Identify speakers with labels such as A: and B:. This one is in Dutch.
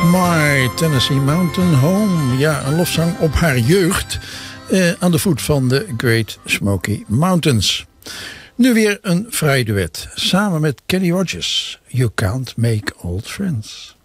A: My Tennessee Mountain Home. Ja, een lofzang op haar jeugd aan de voet van de Great Smoky Mountains. Nu weer een fraai duet samen met Kenny Rogers. You Can't Make Old Friends.